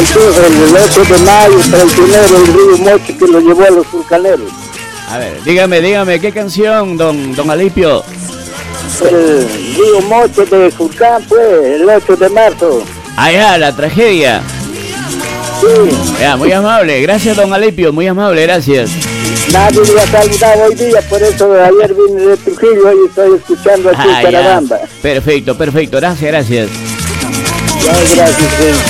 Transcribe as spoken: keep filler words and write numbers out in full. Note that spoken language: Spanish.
entonces el ocho de mayo, traicionero, el río Moche que lo llevó a los vulcaneros. A ver, dígame, dígame, ¿qué canción, don, don Alipio? El río Moche de Surcán, pues, el ocho de marzo. Allá, la tragedia. Sí. Ya, muy amable, gracias don Alipio, muy amable, gracias. Nadie me ha saludado hoy día, por eso ayer vine de Trujillo y estoy escuchando aquí Ah, en Carabamba. Perfecto, perfecto, gracias, gracias. Ya, gracias.